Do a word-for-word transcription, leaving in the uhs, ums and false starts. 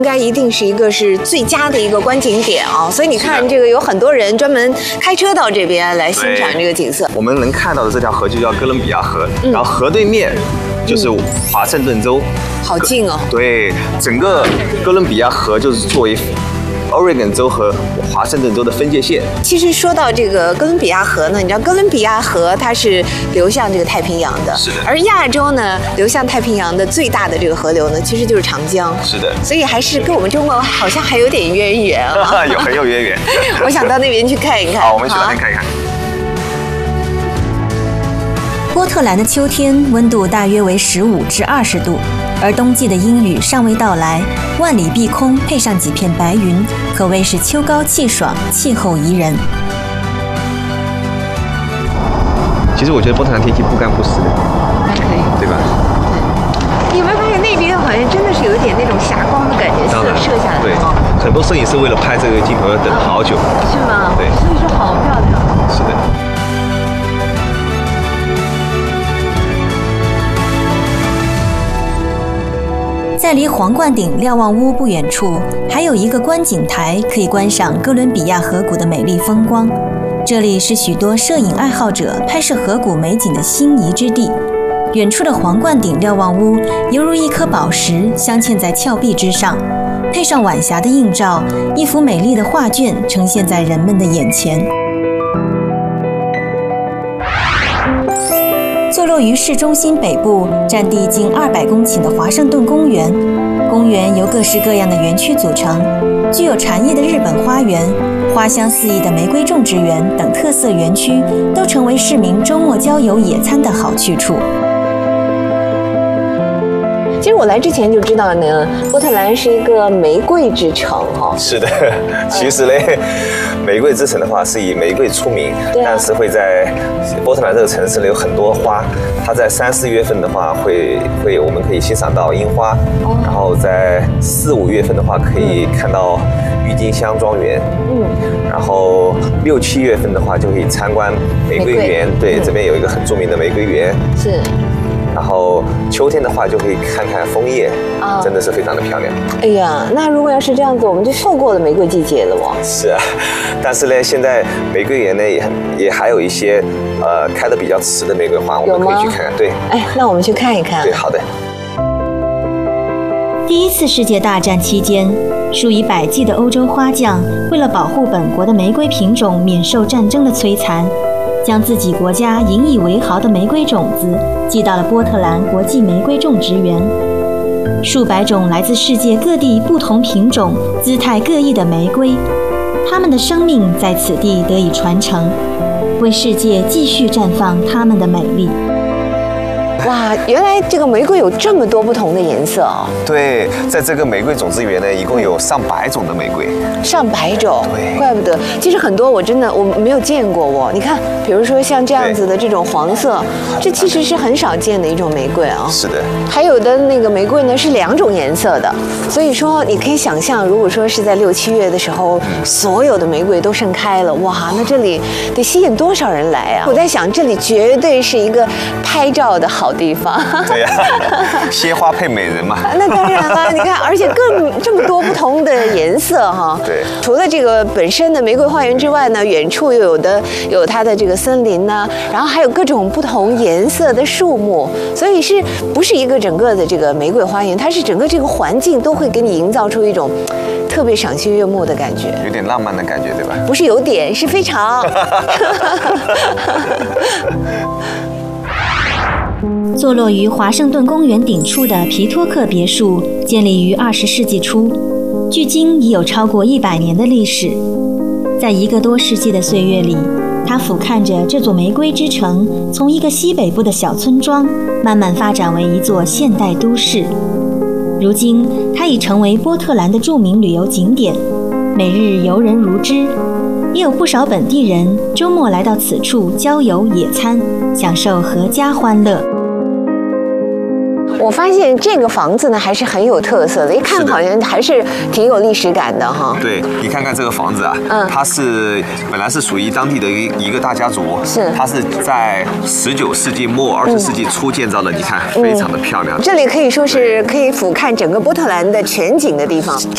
应该一定是一个是最佳的一个观景点啊，所以你看这个有很多人专门开车到这边来欣赏这个景色。 我们能看到的这条河就叫哥伦比亚河，嗯、然后河对面就是华盛顿州， 嗯、好近哦。 对，整个哥伦比亚河就是作为 Oregon 州和华盛顿州的分界线。 其实说到这个哥伦比亚河呢，你知道哥伦比亚河它是流向这个太平洋的， 是的。 而亚洲呢，流向太平洋的最大的这个河流呢，其实就是长江。 是的。 所以还是跟我们中国好像还有点渊源啊。 有很有渊源。 我想到那边去看一看。 好，我们去那边看一看。 波特兰的秋天温度大约为十五至二十度，而冬季的阴雨尚未到来，万里碧空配上几片白云，可谓是秋高气爽，气候宜人。 其实我觉得波特兰天气不干不湿的， 还可以， 对吧？ 对。你有没有发现那边好像真的是有一点那种霞光的感觉，射射下来？ 对，很多摄影师为了拍这个镜头要等好久。 是吗？ 对。 所以说好漂亮。 是的。 在离皇冠顶瞭望屋不远处，还有一个观景台，可以观赏哥伦比亚河谷的美丽风光。这里是许多摄影爱好者拍摄河谷美景的心仪之地。远处的皇冠顶瞭望屋犹如一颗宝石镶嵌在峭壁之上，配上晚霞的映照，一幅美丽的画卷呈现在人们的眼前。坐落于市中心北部，占地近二百公顷的华盛顿公园，公园由各式各样的园区组成，具有禅意的日本花园、花香四溢的玫瑰种植园等特色园区，都成为市民周末郊游野餐的好去处。 其实我来之前就知道呢，波特兰是一个玫瑰之城哈。 是的，其实呢，玫瑰之城的话是以玫瑰出名， 啊、 但是会在波特兰这个城市呢有很多花，它在三四月份的话会会我们可以欣赏到樱花，哦、然后在四五月份的话可以看到郁金香庄园，嗯，然后六七月份的话就可以参观玫瑰园，对，嗯、这边有一个很著名的玫瑰园， 是。 然后秋天的话就可以看看枫叶，啊，真的是非常的漂亮。 哎呀，那如果要是这样子，我们就错过了玫瑰季节了哦。 是啊，但是呢，现在玫瑰园呢也很也还有一些呃开的比较迟的玫瑰花，我们可以去看看。对， 哎，那我们去看一看。 对，好的。 第一次世界大战期间，数以百计的欧洲花匠为了保护本国的玫瑰品种免受战争的摧残，将自己国家引以为豪的玫瑰种子寄到了波特兰国际玫瑰种植园。数百种来自世界各地不同品种、姿态各异的玫瑰，它们的生命在此地得以传承，为世界继续绽放它们的美丽。 哇，原来这个玫瑰有这么多不同的颜色哦！ 对，在这个玫瑰种植园呢，一共有上百种的玫瑰， 上百种， 对， 怪不得。其实很多我真的我没有见过哦。你看，比如说像这样子的这种黄色，这其实是很少见的一种玫瑰啊。 是的。还有的那个玫瑰呢是两种颜色的，所以说你可以想象，如果说是在六七月的时候，嗯、所有的玫瑰都盛开了，哇，那这里得吸引多少人来啊！我在想，这里绝对是一个拍照的好地方。 对呀、啊，鲜花配美人嘛。 那当然了，你看，而且更这么多不同的颜色哈。 对。 除了这个本身的玫瑰花园之外呢，远处又有的有它的这个森林呢，然后还有各种不同颜色的树木，所以是不是一个整个的这个玫瑰花园？它是整个这个环境都会给你营造出一种特别赏心悦目的感觉， 有点浪漫的感觉，对吧？ 不是有点，是非常。 坐落于华盛顿公园顶处的皮托克别墅，建立于二十世纪初，距今已有超过一百年的历史。在一个多世纪的岁月里，它俯瞰着这座玫瑰之城，从一个西北部的小村庄，慢慢发展为一座现代都市。如今，它已成为波特兰的著名旅游景点，每日游人如织。也有不少本地人周末来到此处郊游野餐，享受阖家欢乐。 我发现这个房子呢还是很有特色的，一看好像还是挺有历史感的哈。 对，你看看这个房子啊，嗯，它是本来是属于当地的一一个大家族， 是， 它是在十九世纪末二十世纪初建造的，你看非常的漂亮。 这里可以说是可以俯瞰整个波特兰的全景的地方。